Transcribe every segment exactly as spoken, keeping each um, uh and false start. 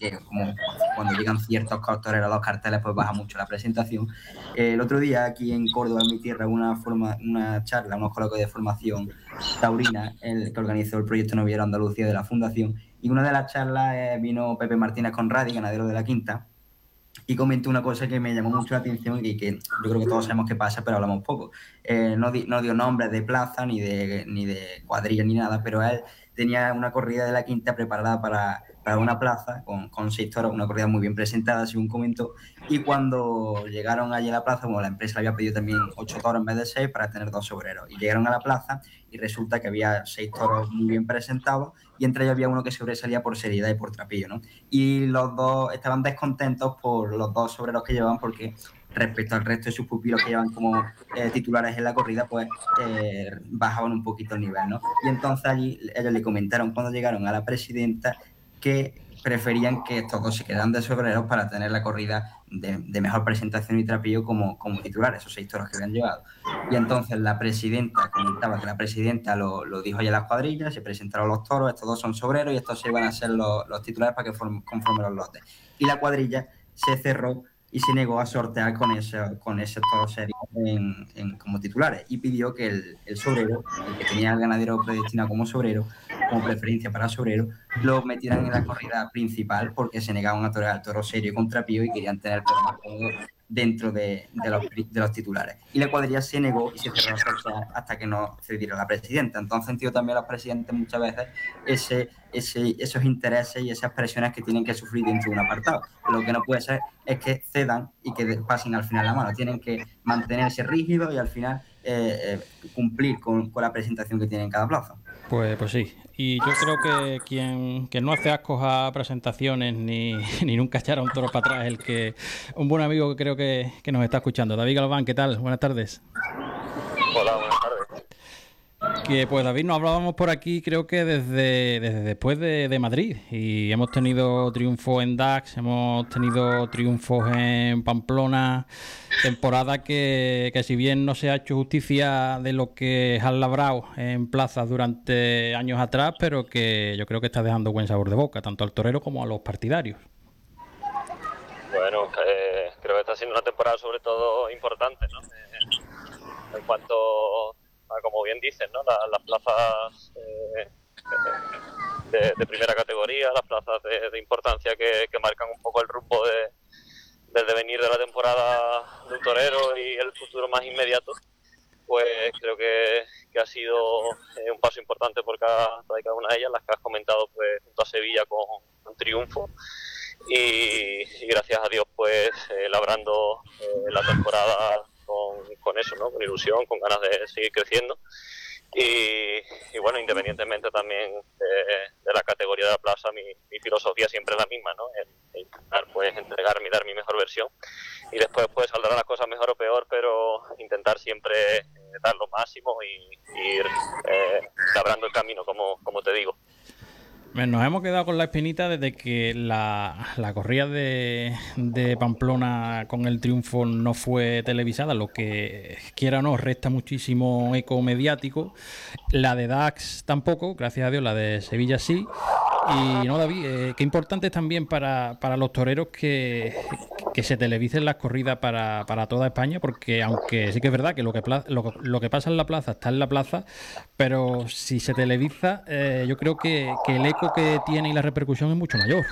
que como cuando llegan ciertos toreros a los carteles, pues baja mucho la presentación. Eh, el otro día aquí en Córdoba, en mi tierra, una, forma, una charla, unos coloquios de formación taurina, el que organizó el proyecto Noviero Andalucía de la Fundación, y una de las charlas eh, vino Pepe Martínez Conradi, ganadero de la Quinta, y comentó una cosa que me llamó mucho la atención y que yo creo que todos sabemos qué pasa, pero hablamos poco. Eh, no, di, no dio nombres de plaza, ni de, ni de cuadrilla, ni nada, pero él tenía una corrida de la Quinta preparada para, para una plaza con, con seis toros, una corrida muy bien presentada, según comentó, y cuando llegaron allí a la plaza, bueno, la empresa le había pedido también ocho toros en vez de seis para tener dos sobreros, y llegaron a la plaza y resulta que había seis toros muy bien presentados y entre ellos había uno que sobresalía por seriedad y por trapillo, ¿no? Y los dos estaban descontentos por los dos sobreros que llevaban porque respecto al resto de sus pupilos que llevan como eh, titulares en la corrida, pues eh, bajaban un poquito el nivel, ¿no? Y entonces allí ellos le comentaron cuando llegaron a la presidenta que preferían que estos dos se quedaran de sobreros para tener la corrida de, de mejor presentación y trapillo como, como titulares, esos seis toros que habían llevado. Y entonces la presidenta comentaba que la presidenta lo, lo dijo ya en las cuadrillas, se presentaron los toros, estos dos son sobreros y estos se iban a ser los, los titulares para que form, conformen los lotes. Y la cuadrilla se cerró y se negó a sortear con ese, con ese toro serio en, en, como titulares y pidió que el, el sobrero, el que tenía el ganadero predestinado como sobrero, como preferencia para sobrero, lo metieran en la corrida principal porque se negaban a torear al toro serio con trapío y querían tener el toro más cómodo dentro de, de, los, de los titulares. Y la cuadrilla se negó y se cerró a sortear hasta que no cediera la presidenta. Entonces entiendo también los presidentes muchas veces ese, ese, esos intereses y esas presiones que tienen que sufrir dentro de un apartado. Lo que no puede ser es que cedan y que pasen al final la mano. Tienen que mantenerse rígidos y al final eh, eh, cumplir con, con la presentación que tienen en cada plaza. Pues, pues sí, y yo creo que quien, quien no hace ascos a presentaciones ni, ni nunca echar a un toro para atrás es el que un buen amigo que creo que, que nos está escuchando. David Galván, ¿qué tal? Buenas tardes. Hola, buenas tardes. Que pues David, nos hablábamos por aquí creo que desde, desde después de, de Madrid y hemos tenido triunfos en Dax, hemos tenido triunfos en Pamplona, temporada que, que si bien no se ha hecho justicia de lo que has labrado en plazas durante años atrás, pero que yo creo que está dejando buen sabor de boca, tanto al torero como a los partidarios. Bueno, eh, creo que está siendo una temporada sobre todo importante, ¿no? Eh, en cuanto a, como bien dices, ¿no? La, las plazas eh, de, de primera categoría, las plazas de, de importancia que, que marcan un poco el rumbo de, del devenir de la temporada de un torero y el futuro más inmediato, pues creo que, que ha sido eh, un paso importante por cada, por cada una de ellas, las que has comentado pues junto a Sevilla con un triunfo. Y, y gracias a Dios pues eh, labrando eh, la temporada con, con eso, ¿no? Con ilusión, con ganas de seguir creciendo y, y bueno, independientemente también de, de la categoría de la plaza, mi, mi filosofía siempre es la misma, ¿no? El, el intentar pues entregarme y dar mi mejor versión y después pues saldrán las cosas mejor o peor, pero intentar siempre eh, dar lo máximo y, y ir eh, labrando el camino, como, como te digo. Nos hemos quedado con la espinita desde que la, la corrida de, de Pamplona con el triunfo no fue televisada, lo que quiera o no resta muchísimo eco mediático. La de Dax tampoco, gracias a Dios, la de Sevilla sí. Y no, David, eh, qué importante es también para, para los toreros que, que se televisen las corridas para, para toda España, porque aunque sí que es verdad que lo que, lo, lo que pasa en la plaza está en la plaza, pero si se televisa, eh, yo creo que, que el eco que tiene y la repercusión es mucho mayor.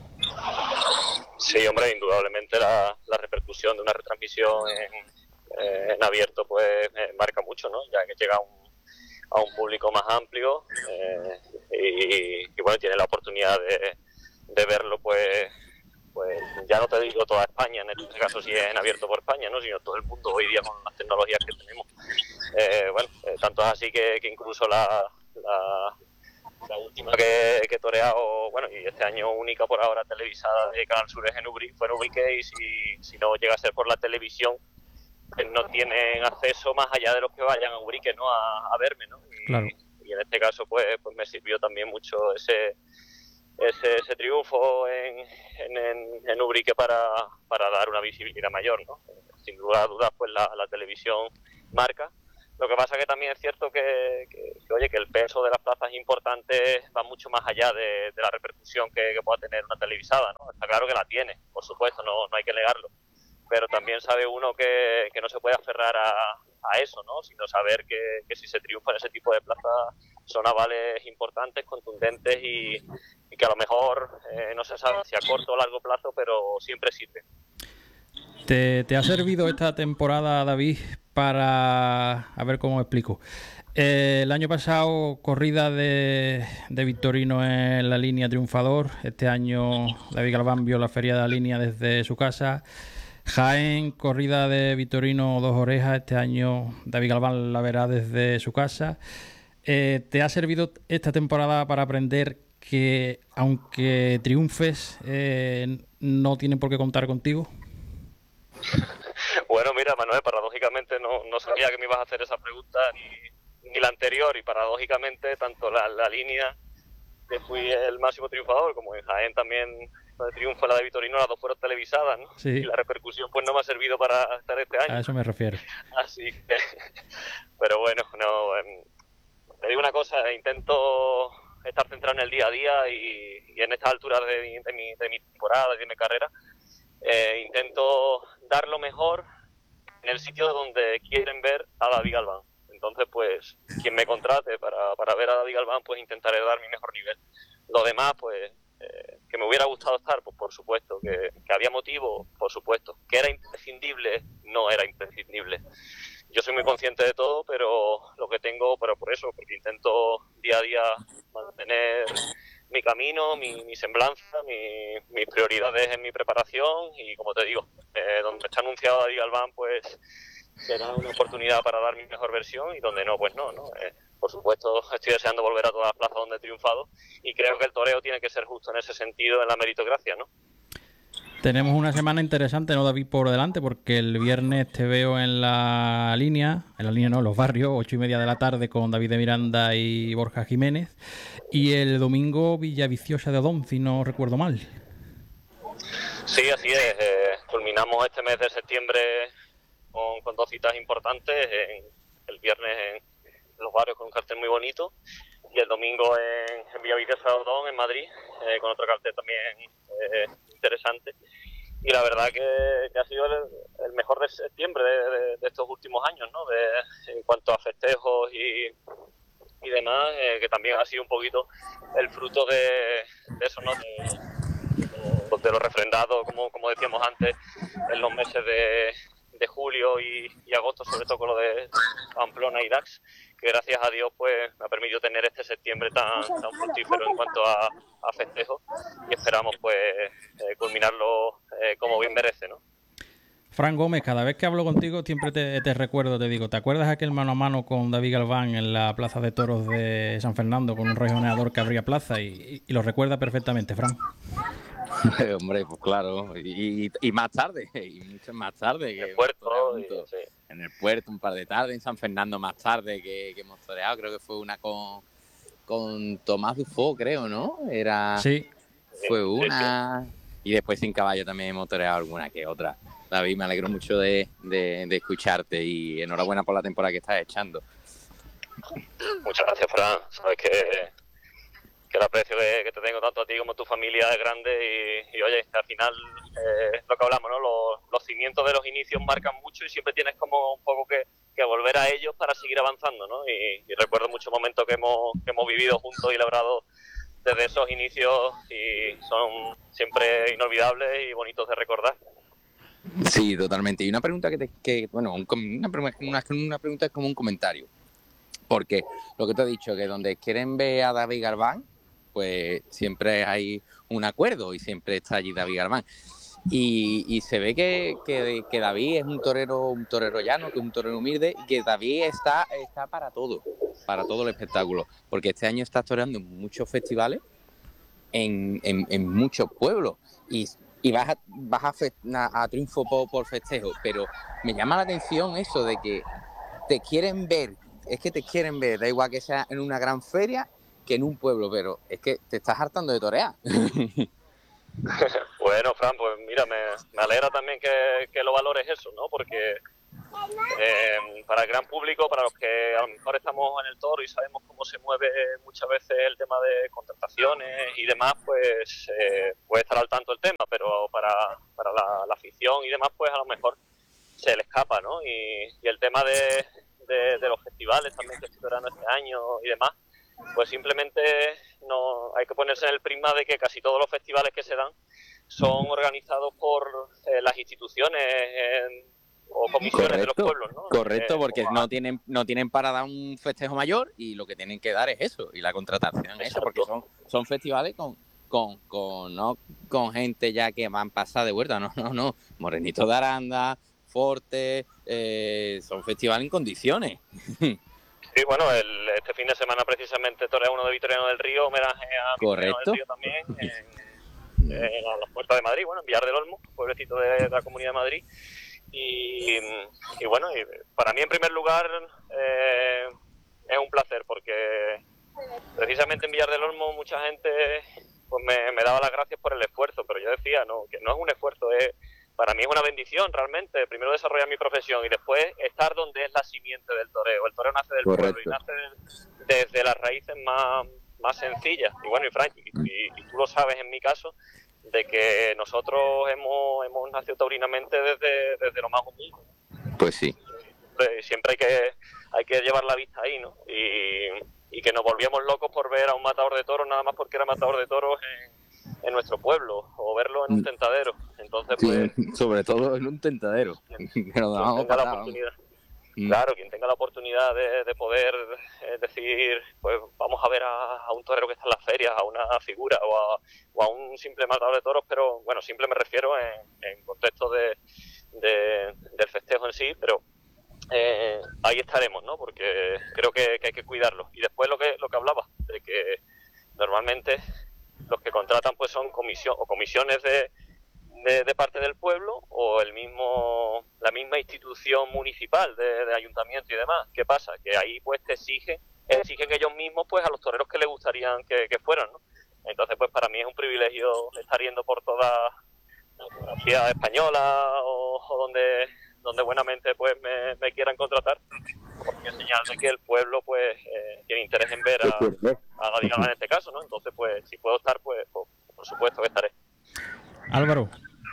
Sí, hombre, indudablemente la, la repercusión de una retransmisión en, eh, en abierto pues eh, marca mucho, ¿no? Ya que llega a un, a un público más amplio eh, y, y bueno, tiene la oportunidad de, de verlo pues pues ya no te digo toda España, en este caso si es en abierto por España, ¿no? Sino todo el mundo hoy día con las tecnologías que tenemos. Eh, bueno, eh, tanto es así que, que incluso la, la, la última que, que he toreado, bueno, y este año única por ahora televisada de Canal Sur es en Ubrique, fue en Ubrique, y si, si no llega a ser por la televisión, pues no tienen acceso más allá de los que vayan a Ubrique, ¿no? A, a verme, ¿no? Y, claro. Y en este caso pues, pues me sirvió también mucho ese Ese, ese triunfo en, en, en Ubrique para, para dar una visibilidad mayor, ¿no? Sin duda dudas, pues la, la televisión marca, Lo que pasa que también es cierto que, que, que oye, que el peso de las plazas importantes va mucho más allá de, de la repercusión que, que pueda tener una televisada, ¿no? Está claro que la tiene, por supuesto, no, no hay que negarlo. Pero también sabe uno que, que no se puede aferrar a, a eso, ¿no? Sino saber que, que si se triunfa en ese tipo de plazas son avales importantes, contundentes y, y que a lo mejor eh, no se sabe si a corto o largo plazo, pero siempre sirve. ¿Te, te ha servido esta temporada, David, para... A ver cómo explico. Eh, el año pasado, corrida de, de Victorino en la línea triunfador. Este año, David Galván vio la feria de la línea desde su casa. Jaén, corrida de Victorino Dos Orejas. Este año, David Galván la verá desde su casa. Eh, ¿Te ha servido esta temporada para aprender que, aunque triunfes, eh, no tienen por qué contar contigo? Bueno, mira, Manuel, paradójicamente no, no sabía que me ibas a hacer esa pregunta ni, ni la anterior, y paradójicamente tanto la, la línea que fui el máximo triunfador como en Jaén también el triunfo la de Victorino, las dos fueron televisadas, ¿no? Sí. Y la repercusión pues no me ha servido para estar este año. A eso me refiero. Así que, pero bueno, no, eh, te digo una cosa, intento estar centrado en el día a día y, y en estas alturas de, mi, de, mi, de mi temporada y de mi carrera, eh, intento dar lo mejor en el sitio donde quieren ver a David Galván. Entonces, pues, quien me contrate para, para ver a David Galván, pues intentaré dar mi mejor nivel. Lo demás, pues, eh, que me hubiera gustado estar, pues por supuesto, que, que había motivo, por supuesto, que era imprescindible, no era imprescindible. Yo soy muy consciente de todo, pero lo que tengo, pero por eso, porque intento día a día mantener mi camino, mi, mi semblanza, mi, mis prioridades en mi preparación y, como te digo, eh, donde está anunciado David Galván, pues será una oportunidad para dar mi mejor versión y donde no, pues no, ¿no? Eh, por supuesto, estoy deseando volver a todas las plazas donde he triunfado y creo que el toreo tiene que ser justo en ese sentido, en la meritocracia, ¿no? Tenemos una semana interesante, ¿no, David, por delante? Porque el viernes te veo en la línea, en la línea no, los barrios, ocho y media de la tarde con David de Miranda y Borja Jiménez. Y el domingo Villaviciosa de Odón, si no recuerdo mal. Sí, así es. Eh, culminamos este mes de septiembre con, con dos citas importantes. En, el viernes en los barrios con un cartel muy bonito y el domingo en, en Villaviciosa de Odón, en Madrid, eh, con otro cartel también eh, interesante. Y la verdad que, que ha sido el, el mejor de septiembre de, de, de estos últimos años, ¿no? De, en cuanto a festejos y, y demás, eh, que también ha sido un poquito el fruto de, de eso, ¿no? De, de, de lo refrendado, como, como decíamos antes, en los meses de, de julio y, y agosto, sobre todo con lo de Pamplona y Dax, que gracias a Dios pues me ha permitido tener este septiembre tan, tan fructífero en cuanto a, a festejos y esperamos pues eh, culminarlo eh, como bien merece, ¿no? Fran Gómez, cada vez que hablo contigo siempre te, te recuerdo, te digo, ¿te acuerdas aquel mano a mano con David Galván en la Plaza de Toros de San Fernando con un rejoneador que abría plaza? Y, y lo recuerda perfectamente, Fran. Hombre, pues claro, y, y más tarde, y mucho más tarde. En el puerto, y, sí. En el puerto un par de tardes, en San Fernando más tarde que, que hemos toreado, creo que fue una con, con Tomás Dufo, creo, ¿no? Era, sí. Fue una, y después sin caballo también hemos toreado alguna que otra. David, me alegro mucho de, de, de escucharte y enhorabuena por la temporada que estás echando. Muchas gracias, Fran, sabes que... que el aprecio que, que te tengo tanto a ti como a tu familia es grande y, y oye, al final eh, es lo que hablamos, ¿no? Los, los cimientos de los inicios marcan mucho y siempre tienes como un poco que, que volver a ellos para seguir avanzando, ¿no? Y, y recuerdo muchos momentos que hemos, que hemos vivido juntos y labrado desde esos inicios y son siempre inolvidables y bonitos de recordar. Sí, totalmente. Y una pregunta que, te, que bueno, un, una, una, una pregunta es como un comentario. Porque lo que te he dicho, que donde quieren ver a David Galván, pues siempre hay un acuerdo y siempre está allí David Galván. Y, y se ve que, que, que David es un torero, un torero llano, que es un torero humilde, y que David está, está para todo, para todo el espectáculo. Porque este año está toreando en muchos festivales, en, en, en muchos pueblos, y, y vas, a, vas a, fe, a, a triunfo por, por festejo. Pero me llama la atención eso de que te quieren ver, es que te quieren ver, da igual que sea en una gran feria que en un pueblo, pero es que te estás hartando de torear. Bueno, Fran, pues mira, me, me alegra también que, que lo valores eso, ¿no? Porque Eh, para el gran público, para los que a lo mejor estamos en el toro y sabemos cómo se mueve muchas veces el tema de contrataciones y demás, pues eh, puede estar al tanto el tema, pero para, para la, la afición y demás, pues a lo mejor se le escapa, ¿no? Y, y el tema de, de, de los festivales también que estoy esperando este año y demás, pues simplemente no hay que ponerse en el prisma de que casi todos los festivales que se dan son organizados por eh, las instituciones eh, o comisiones Correcto, de los pueblos, ¿no? correcto, Eh, porque o- no tienen no tienen para dar un festejo mayor y lo que tienen que dar es eso, y la contratación es esa, porque son, son festivales con, con, con, no con gente ya que van pasada de vuelta, no, no, no, Morenito de Aranda, Forte, eh, son festivales en condiciones. Sí, bueno, el, este fin de semana precisamente torea uno de Vitoriano del Río, homenaje a Vitoriano Correcto. del Río también, en, en a las puertas de Madrid, bueno, en Villar del Olmo, pueblecito de, de la Comunidad de Madrid. Y, y bueno, y para mí en primer lugar eh, es un placer porque precisamente en Villar del Olmo mucha gente pues me, me daba las gracias por el esfuerzo, pero yo decía no, que no es un esfuerzo, es, para mí es una bendición realmente, primero desarrollar mi profesión y después estar donde es la simiente del toreo. El toreo nace del Correcto. pueblo y nace de, desde las raíces más, más sencillas. Y bueno, y Frank, y, y, y tú lo sabes en mi caso, de que nosotros hemos, hemos nacido taurinamente desde, desde lo más humilde. Pues sí. Siempre, siempre hay que hay que llevar la vista ahí, ¿no? Y, y que nos volvíamos locos por ver a un matador de toros nada más porque era matador de toros en, en nuestro pueblo, o verlo en un tentadero. Entonces, pues... Sí, sobre todo en un tentadero. Que nos quien dábamos tenga la patadas. oportunidad, Mm. claro, quien tenga la oportunidad de, de poder eh, decir, pues vamos a ver a, a un torero que está en las ferias, a una figura o a, o a un simple matador de toros, pero bueno, simple me refiero en, en contexto de, de, del festejo en sí, pero eh, ahí estaremos, ¿no? Porque creo que, que hay que cuidarlo. Y después lo que lo que hablaba, de que normalmente los que contratan pues son comisión o comisiones de De, de parte del pueblo o el mismo la misma institución municipal de, de ayuntamiento y demás. ¿Qué pasa? Que ahí pues te exigen exigen ellos mismos pues a los toreros que les gustarían que, que fueran, ¿no? Entonces pues para mí es un privilegio estar yendo por toda la ciudad española o, o donde donde buenamente pues me, me quieran contratar, porque es señal de que el pueblo pues eh, tiene interés en ver a, a David Galván en este caso, ¿no? Entonces pues si puedo estar pues, pues por supuesto que estaré. Álvaro.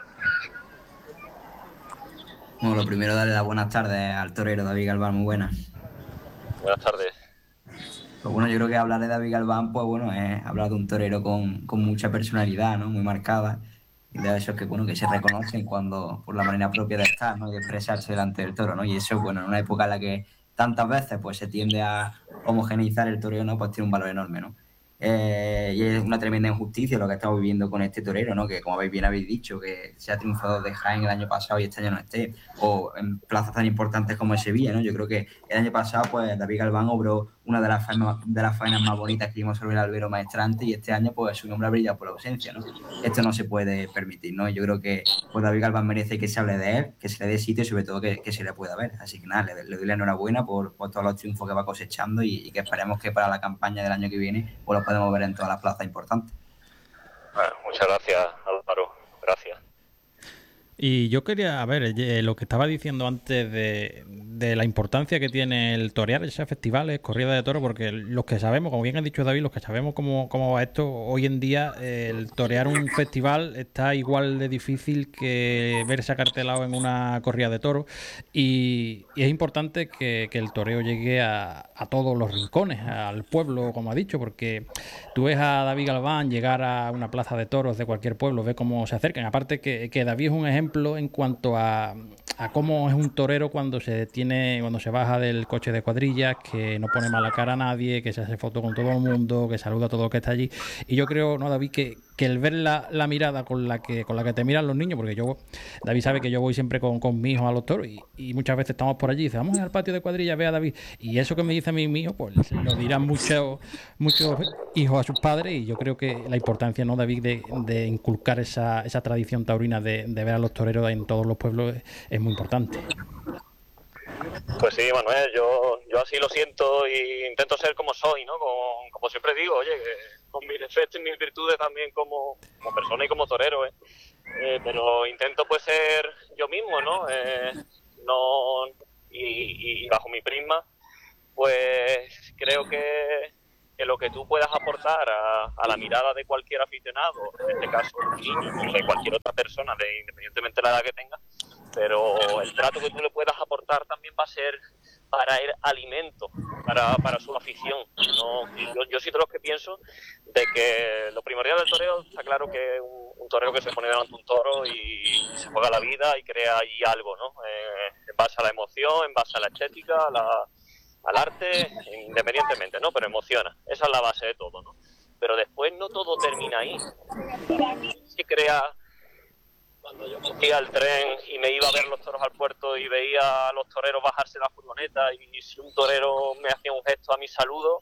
Bueno, lo primero darle las buenas tardes al torero David Galván, muy buenas. Buenas tardes. Pues bueno, yo creo que hablar de David Galván, pues bueno, es hablar de un torero con, con mucha personalidad, ¿no? Muy marcada. Y de esos que, bueno, que se reconocen cuando, por la manera propia de estar, ¿no? Y de expresarse delante del toro, ¿no? Y eso, bueno, en una época en la que tantas veces pues se tiende a homogeneizar el toreo, ¿no? Pues tiene un valor enorme, ¿no? Eh, y es una tremenda injusticia lo que estamos viviendo con este torero, ¿no? Que como habéis bien habéis dicho, que se ha triunfado de Jaén el año pasado y este año no esté, o en plazas tan importantes como Sevilla, ¿no? Yo creo que el año pasado pues David Galván obró una de las faenas, de las faenas más bonitas que vimos sobre el albero maestrante, y este año pues su nombre ha brillado por la ausencia, ¿no? Esto no se puede permitir, ¿no? Yo creo que pues David Galván merece que se hable de él, que se le dé sitio y sobre todo que, que se le pueda ver. Así que nada, le, le doy la enhorabuena por, por todos los triunfos que va cosechando y, y que esperemos que para la campaña del año que viene pues lo podemos ver en todas las plazas importantes. Bueno, muchas gracias, Álvaro. Gracias. Y yo quería, a ver, eh, lo que estaba diciendo antes de, de la importancia que tiene el torear esos festivales, corrida de toros, porque los que sabemos, como bien ha dicho David, los que sabemos cómo, cómo va esto, hoy en día eh, el torear un festival está igual de difícil que verse acartelado en una corrida de toros, y, y es importante que, que el toreo llegue a, a todos los rincones, al pueblo, como ha dicho, porque tú ves a David Galván llegar a una plaza de toros de cualquier pueblo, ves cómo se acercan, aparte que, que David es un ejemplo en cuanto a, a cómo es un torero cuando se detiene, cuando se baja del coche de cuadrillas, que no pone mala cara a nadie, que se hace foto con todo el mundo, que saluda a todo el que está allí. Y yo creo, no, David, que, que el ver la, la mirada con la que con la que te miran los niños, porque yo, David sabe que yo voy siempre con, con mi hijo a los toros y, y muchas veces estamos por allí y dice, vamos al patio de cuadrillas, ve a David. Y eso que me dice mi hijo, pues lo dirán muchos muchos hijos a sus padres, y yo creo que la importancia, ¿no, David, de, de inculcar esa, esa tradición taurina de, de ver a los toreros en todos los pueblos es, es muy importante. Pues sí, Manuel, yo, yo así lo siento y intento ser como soy, ¿no? Como, como siempre digo, oye, que con mis defectos y mis virtudes también como, como persona y como torero, ¿eh? Eh, pero intento pues ser yo mismo, ¿no? Eh, no, aportar a, a la mirada de cualquier aficionado, en este caso un niño o de cualquier otra persona, de, independientemente de la edad que tenga, pero el trato que tú le puedas aportar también va a ser para el alimento, para, para su afición. No, yo, yo soy de los que pienso de que lo primordial del toreo, está claro que un, un torero que se pone delante de un toro y se juega la vida y crea ahí algo, ¿no? Eh, en base a la emoción, en base a la estética, a la, al arte, independientemente, ¿no? Pero emociona, esa es la base de todo, ¿no? Pero después no todo termina ahí. Se crea... Cuando yo cogía el tren y me iba a ver los toros al puerto y veía a los toreros bajarse la furgoneta, y si un torero me hacía un gesto a mi saludo,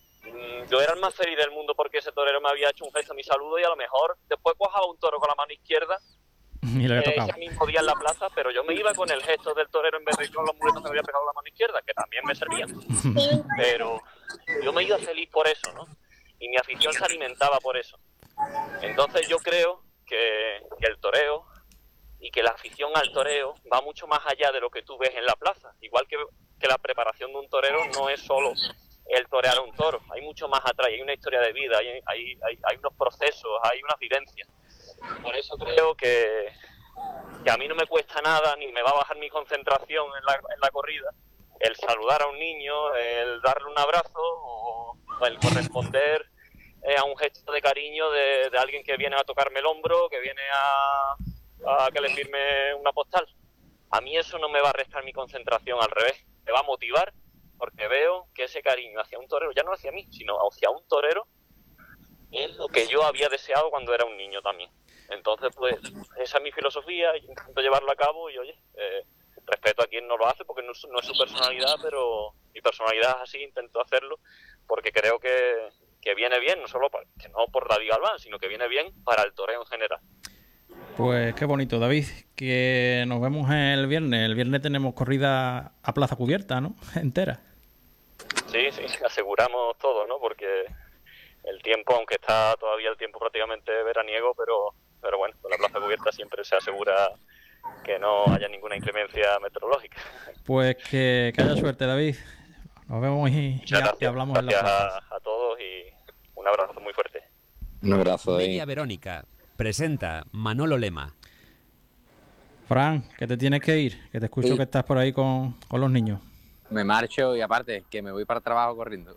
yo era el más feliz del mundo porque ese torero me había hecho un gesto a mi saludo, y a lo mejor después cuajaba un toro con la mano izquierda y le eh, ese mismo día en la plaza, pero yo me iba con el gesto del torero en vez de con los muletos que me había pegado la mano izquierda, que también me servían. Pero yo me iba feliz por eso, ¿no? Y mi afición se alimentaba por eso. Entonces yo creo que, que el toreo y que la afición al toreo va mucho más allá de lo que tú ves en la plaza. Igual que, que la preparación de un torero no es solo el torear a un toro, hay mucho más atrás, hay una historia de vida, hay, hay, hay, hay unos procesos, hay unas vivencias. Por eso creo que, que a mí no me cuesta nada, ni me va a bajar mi concentración en la, en la corrida, el saludar a un niño, el darle un abrazo o, o el corresponder eh, a un gesto de cariño de, de alguien que viene a tocarme el hombro, que viene a... a que le firme una postal. A mí eso no me va a restar mi concentración, al revés, me va a motivar, porque veo que ese cariño hacia un torero, ya no hacia mí, sino hacia un torero, es lo que yo había deseado cuando era un niño también. Entonces, pues, esa es mi filosofía, y intento llevarlo a cabo, y oye, eh, respeto a quien no lo hace, porque no es, no es su personalidad, pero mi personalidad es así, intento hacerlo, porque creo que, que viene bien, no solo para, que no por David Galván, sino que viene bien para el toreo en general. Pues qué bonito, David, que nos vemos el viernes. El viernes tenemos corrida a plaza cubierta, ¿no? Entera. Sí, sí, aseguramos todo, ¿no? Porque el tiempo, aunque está todavía el tiempo prácticamente veraniego, pero, pero bueno, con la plaza cubierta siempre se asegura que no haya ninguna inclemencia meteorológica. Pues que, que haya suerte, David. Nos vemos y, y, y hablamos gracias en la plaza. a, a todos, y un abrazo muy fuerte. Un abrazo ahí. Media Verónica presenta Manolo Lema. Fran, que te tienes que ir, que te escucho Sí. que estás por ahí con, con los niños. Me marcho y aparte, que me voy para el trabajo corriendo.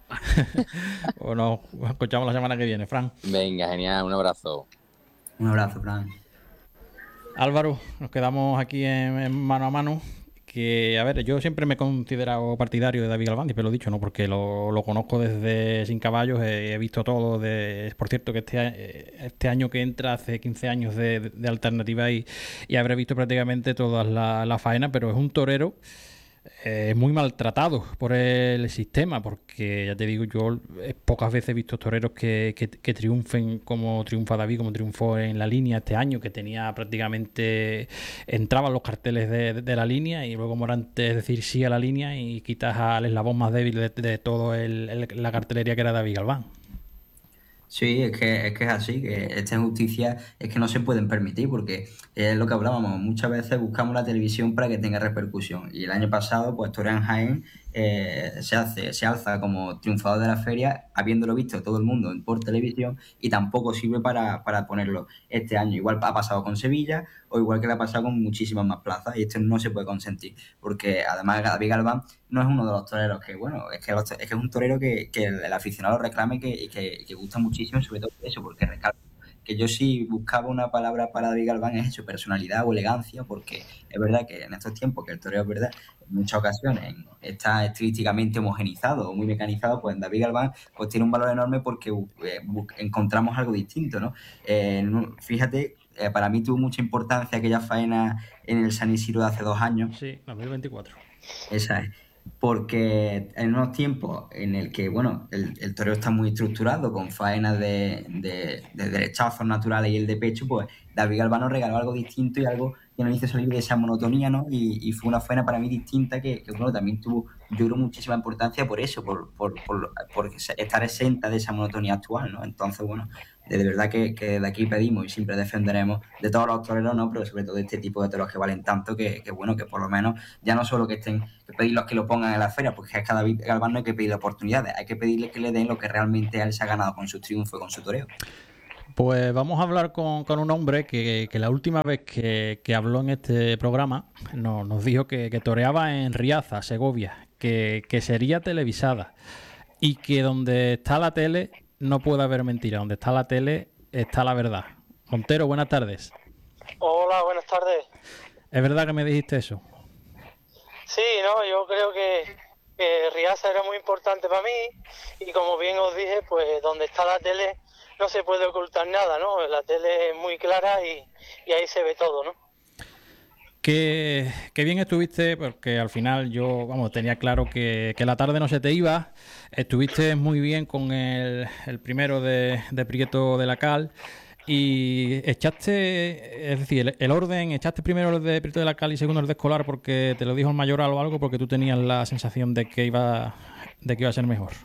O nos escuchamos la semana que viene, Fran. Venga, genial, un abrazo. Un abrazo, Fran. Álvaro, nos quedamos aquí en, en mano a mano. Que, a ver, yo siempre me he considerado partidario de David Galván, pero lo he dicho, ¿no? Porque lo, lo conozco desde Sin Caballos, he, he visto todo. De, por cierto, que este, este año que entra, hace quince años de, de alternativa, y, y habré visto prácticamente todas las la faenas, pero es un torero eh, muy maltratado por el sistema, porque ya te digo, yo eh, pocas veces he visto toreros que, que, que triunfen como triunfa David, como triunfó en la línea este año, que tenía prácticamente, entraban los carteles de, de, de la línea, y luego Morante es decir sí a la línea y quitas al eslabón más débil de, de todo el, el, la cartelería, que era David Galván. Sí, es que, es que es así, que esta injusticia es que no se pueden permitir, porque es lo que hablábamos, muchas veces buscamos la televisión para que tenga repercusión, y el año pasado pues Torean Jaén eh, se hace, se alza como triunfador de la feria, habiéndolo visto todo el mundo por televisión, y tampoco sirve para, para ponerlo este año. Igual ha pasado con Sevilla, o igual que le ha pasado con muchísimas más plazas, y esto no se puede consentir, porque además David Galván no es uno de los toreros que, bueno, es que, es, que es un torero que, que el, el aficionado reclame, que, y que, que gusta muchísimo, sobre todo por eso, porque recalco que yo sí buscaba una palabra para David Galván, es eso, personalidad o elegancia, porque es verdad que en estos tiempos que el torero, es verdad, en muchas ocasiones está estilísticamente homogenizado o muy mecanizado, pues en David Galván pues tiene un valor enorme, porque eh, encontramos algo distinto, ¿no? Eh, fíjate, eh, para mí tuvo mucha importancia aquella faena en el San Isidro de hace dos años. Sí, dos mil veinticuatro. Esa es. Porque en unos tiempos en el que, bueno, el, el toreo está muy estructurado, con faenas de, de, de derechazos naturales y el de pecho, pues David Galván nos regaló algo distinto y algo que nos hizo salir de esa monotonía, ¿no? Y, y fue una faena para mí distinta que, que, bueno, también tuvo, yo creo, muchísima importancia por eso, por, por, por, por estar exenta de esa monotonía actual, ¿no? Entonces, bueno, de verdad que, que de aquí pedimos y siempre defenderemos de todos los toreros, ¿no? Pero sobre todo de este tipo de toros que valen tanto, que, que bueno, que por lo menos ya no solo que estén, que pedirlos que lo pongan en la feria, porque es cada Galván no hay que pedirle oportunidades, hay que pedirle que le den lo que realmente él se ha ganado con su triunfo y con su toreo. Pues vamos a hablar con, con un hombre que, que la última vez que, que habló en este programa no, nos dijo que, que toreaba en Riaza, Segovia, que, que sería televisada y que donde está la tele no puede haber mentira, donde está la tele está la verdad. Montero, buenas tardes. Hola, buenas tardes. ¿Es verdad que me dijiste eso? Sí, no, yo creo que, que Riaza era muy importante para mí y como bien os dije, pues donde está la tele no se puede ocultar nada, ¿no? La tele es muy clara y, y ahí se ve todo, ¿no? Qué, qué bien estuviste, porque al final yo, vamos, tenía claro que, que la tarde no se te iba. Estuviste muy bien con el, el primero de, de Prieto de la Cal y echaste, es decir, el, el orden, echaste primero el de Prieto de la Cal y segundo el de Escolar porque te lo dijo el mayoral o algo, porque tú tenías la sensación de que iba, de que iba a ser mejor.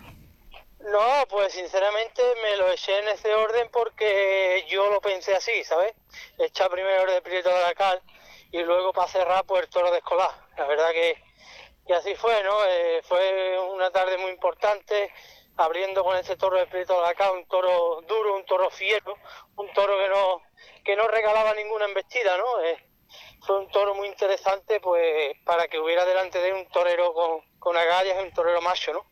No, pues sinceramente me lo eché en ese orden porque yo lo pensé así, ¿sabes? Echar primero el de Prieto de la Cal y luego para cerrar pues el toro de Escolar. La verdad que, que así fue, ¿no? Eh, fue una tarde muy importante, abriendo con ese toro de Prieto de la Cal, un toro duro, un toro fiero, un toro que no que no regalaba ninguna embestida, ¿no? Eh, fue un toro muy interesante pues para que hubiera delante de un torero con, con agallas y un torero macho, ¿no?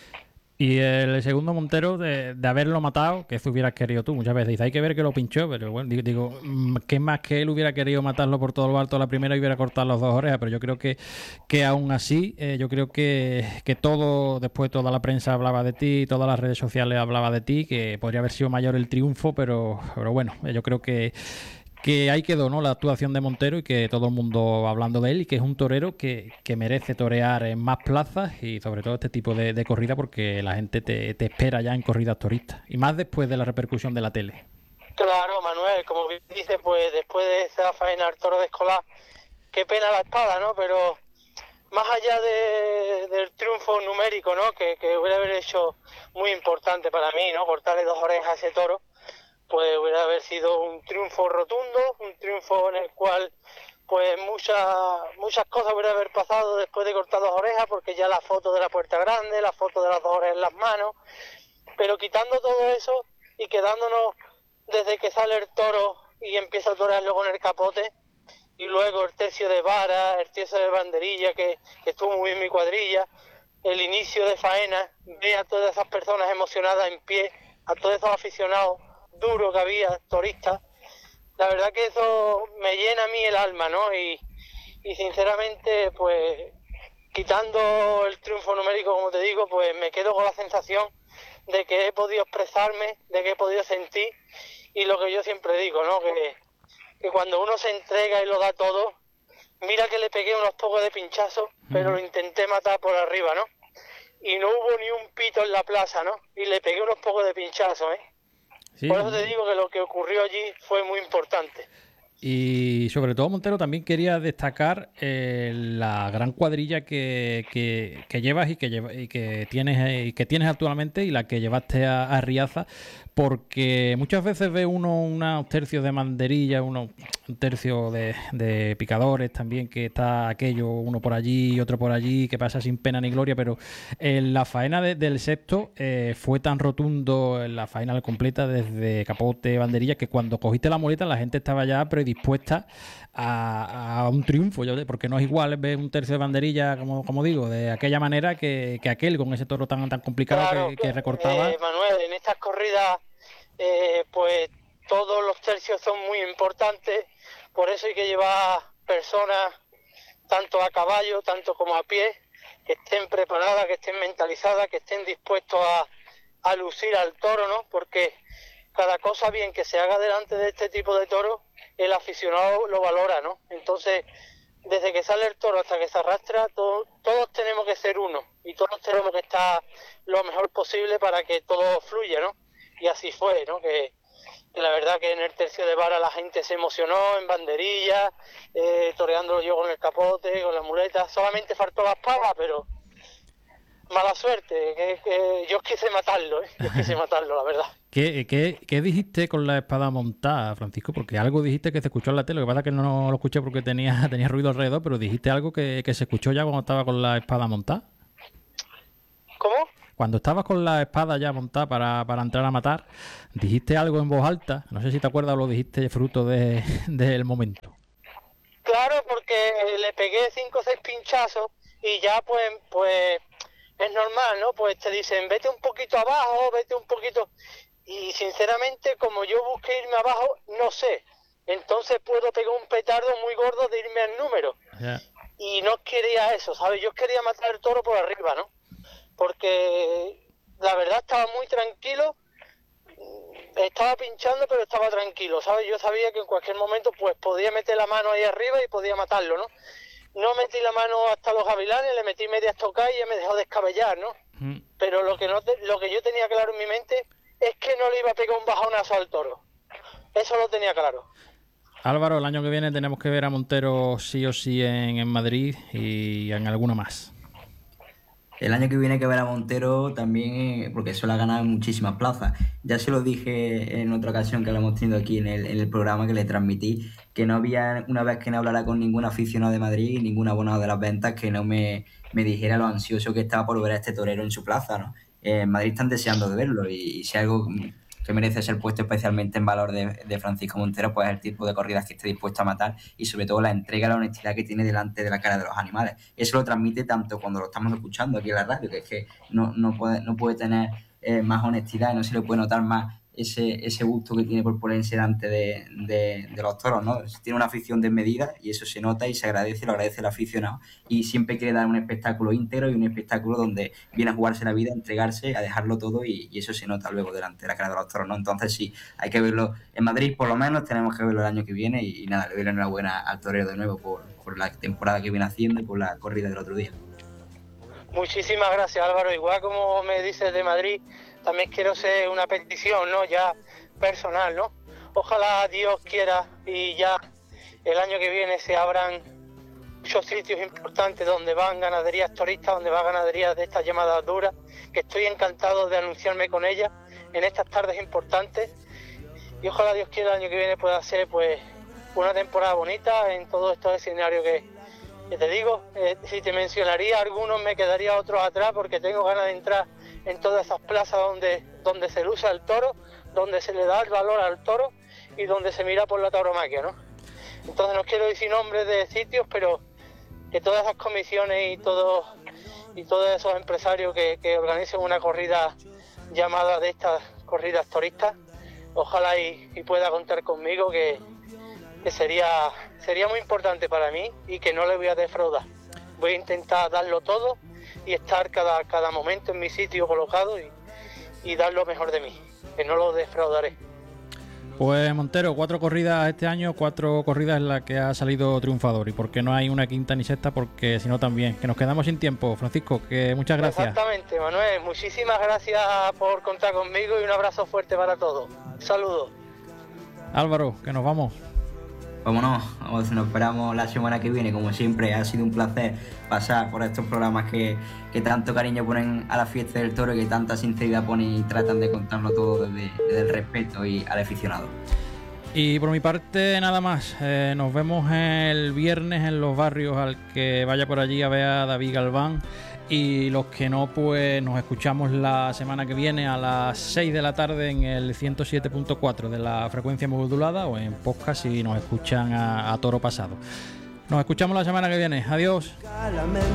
Y el segundo Montero, de, de haberlo matado, que eso hubieras querido tú muchas veces. Dice, hay que ver que lo pinchó, pero bueno, digo, digo ¿qué más que él hubiera querido matarlo por todo lo alto a la primera y hubiera cortado las dos orejas? Pero yo creo que, que aún así, eh, yo creo que, que todo, después toda la prensa hablaba de ti, todas las redes sociales hablaba de ti, que podría haber sido mayor el triunfo, pero, pero bueno, yo creo que que ahí quedó, ¿no?, la actuación de Montero y que todo el mundo hablando de él y que es un torero que, que merece torear en más plazas y sobre todo este tipo de, de corrida porque la gente te, te espera ya en corridas toristas y más después de la repercusión de la tele. Claro, Manuel, como bien dice, pues después de esa faena al toro de Escolar, qué pena la espada, ¿no? Pero más allá de, del triunfo numérico, ¿no?, que, que hubiera haber hecho muy importante para mí, ¿no?, cortarle dos orejas a ese toro, pues hubiera haber sido un triunfo rotundo, un triunfo en el cual pues muchas muchas cosas hubiera haber pasado después de cortar dos orejas, porque ya la foto de la puerta grande, la foto de las dos orejas en las manos, pero quitando todo eso y quedándonos desde que sale el toro y empieza a torearlo con el capote, y luego el tercio de vara, el tercio de banderilla, que, que estuvo muy bien mi cuadrilla, el inicio de faena, ve a todas esas personas emocionadas en pie, a todos esos aficionados duro que había, turistas, la verdad que eso me llena a mí el alma, ¿no? Y, y sinceramente, pues, quitando el triunfo numérico, como te digo, pues me quedo con la sensación de que he podido expresarme, de que he podido sentir, y lo que yo siempre digo, ¿no?, que, que cuando uno se entrega y lo da todo, mira que le pegué unos pocos de pinchazos, pero lo intenté matar por arriba, ¿no? Y no hubo ni un pito en la plaza, ¿no? Y le pegué unos pocos de pinchazos, ¿eh? Sí. Por eso te digo que lo que ocurrió allí fue muy importante. Y sobre todo, Montero, también quería destacar eh, la gran cuadrilla que, que, que llevas y que lleva, y que tienes y que tienes actualmente y la que llevaste a, a Riaza, porque muchas veces ve uno unos tercios de banderilla, uno, un tercio de, de picadores también, que está aquello, uno por allí, otro por allí, que pasa sin pena ni gloria, pero en la faena de, del sexto eh, fue tan rotundo en la faena completa desde capote, banderilla, que cuando cogiste la muleta la gente estaba ya predispuesta a, a un triunfo, porque no es igual ver un tercio de banderilla, como, como digo, de aquella manera que, que aquel con ese toro tan, tan complicado claro, que, que recortaba. Eh, Manuel, en estas corridas eh, pues todos los tercios son muy importantes, por eso hay que llevar personas tanto a caballo, tanto como a pie, que estén preparadas, que estén mentalizadas, que estén dispuestos a, a lucir al toro, ¿no? Porque cada cosa bien que se haga delante de este tipo de toros, el aficionado lo valora, ¿no? Entonces, desde que sale el toro hasta que se arrastra, todo, todos tenemos que ser uno y todos tenemos que estar lo mejor posible para que todo fluya, ¿no? Y así fue, ¿no? Que, que la verdad que en el tercio de vara la gente se emocionó, en banderillas, eh, toreándolo yo con el capote, con la muleta, solamente faltó la espada, pero mala suerte, que, que yo quise matarlo, ¿eh? Yo quise matarlo, la verdad. ¿Qué, qué, ¿Qué dijiste con la espada montada, Francisco? Porque algo dijiste que se escuchó en la tele. Lo que pasa es que no lo escuché porque tenía, tenía ruido alrededor, pero dijiste algo que, que se escuchó ya cuando estaba con la espada montada. ¿Cómo? Cuando estabas con la espada ya montada para, para entrar a matar, dijiste algo en voz alta. No sé si te acuerdas o lo dijiste fruto de, del momento. Claro, porque le pegué cinco o seis pinchazos y ya pues, pues es normal, ¿no? Pues te dicen, vete un poquito abajo, vete un poquito... Y sinceramente, como yo busqué irme abajo, no sé. Entonces puedo pegar un petardo muy gordo de irme al número. Yeah. Y no quería eso, ¿sabes? Yo quería matar el toro por arriba, ¿no? Porque la verdad estaba muy tranquilo. Estaba pinchando, pero estaba tranquilo, ¿sabes? Yo sabía que en cualquier momento pues podía meter la mano ahí arriba y podía matarlo, ¿no? No metí la mano hasta los gavilanes, le metí media estocada y ya me dejó descabellar, ¿no? Mm. Pero lo que, no te, lo que yo tenía claro en mi mente... es que no le iba a pegar un bajonazo al toro. Eso lo tenía claro. Álvaro, el año que viene tenemos que ver a Montero sí o sí en, en Madrid y en alguno más. El año que viene hay que ver a Montero también, porque eso le ha ganado en muchísimas plazas. Ya se lo dije en otra ocasión que lo hemos tenido aquí en el, en el programa que le transmití, que no había una vez que no hablara con ningún aficionado de Madrid y ningún abonado de las ventas que no me, me dijera lo ansioso que estaba por ver a este torero en su plaza, ¿no? En Madrid están deseando de verlo y, y si algo que merece ser puesto especialmente en valor de, de Francisco Montero, pues es el tipo de corridas que esté dispuesto a matar y sobre todo la entrega, la honestidad que tiene delante de la cara de los animales. Eso lo transmite tanto cuando lo estamos escuchando aquí en la radio, que es que no, no, puede, no puede tener eh, más honestidad y no se le puede notar más ese, ese gusto que tiene por ponerse delante de, de, de los toros, ¿no? Tiene una afición desmedida y eso se nota y se agradece, lo agradece el aficionado y siempre quiere dar un espectáculo íntegro y un espectáculo donde viene a jugarse la vida, a entregarse, a dejarlo todo y, y eso se nota luego delante de la cara de los toros, ¿no? Entonces sí, hay que verlo en Madrid por lo menos, tenemos que verlo el año que viene y, y nada, le doy la enhorabuena al torero de nuevo por, por la temporada que viene haciendo y por la corrida del otro día. Muchísimas gracias, Álvaro. Igual como me dices de Madrid, también quiero hacer una petición, ¿no? Ya personal, ¿no? Ojalá Dios quiera y ya el año que viene se abran muchos sitios importantes donde van ganaderías toristas, donde van ganaderías de estas llamadas duras, que estoy encantado de anunciarme con ellas en estas tardes importantes. Y ojalá Dios quiera el año que viene pueda ser pues una temporada bonita en todos estos escenarios que, que te digo. Eh, si te mencionaría algunos, me quedaría otros atrás porque tengo ganas de entrar en todas esas plazas donde, donde se luce el toro, donde se le da el valor al toro y donde se mira por la tauromaquia, ¿no? Entonces no quiero decir nombres de sitios, pero que todas esas comisiones y todos y todos esos empresarios que, que organicen una corrida llamada de estas corridas turistas, ojalá y, y pueda contar conmigo, que, que sería, sería muy importante para mí y que no le voy a defraudar. Voy a intentar darlo todo y estar cada, cada momento en mi sitio colocado y, y dar lo mejor de mí, que no lo defraudaré. Pues Montero, cuatro corridas este año, cuatro corridas en las que ha salido triunfador. ¿Y por qué no hay una quinta ni sexta? Porque si no también, que nos quedamos sin tiempo. Francisco, que muchas gracias. Exactamente, Manuel, muchísimas gracias por contar conmigo y un abrazo fuerte para todos. Saludos. Álvaro, que nos vamos. Vámonos, nos esperamos la semana que viene. Como siempre, ha sido un placer pasar por estos programas que, que tanto cariño ponen a la fiesta del toro y que tanta sinceridad ponen y tratan de contarlo todo desde, desde el respeto y al aficionado. Y por mi parte nada más, eh, nos vemos el viernes en los barrios, al que vaya por allí a ver a David Galván, y los que no, pues nos escuchamos la semana que viene a las seis de la tarde en el ciento siete punto cuatro de la frecuencia modulada o en podcast si nos escuchan a, a toro pasado. Nos escuchamos la semana que viene, adiós.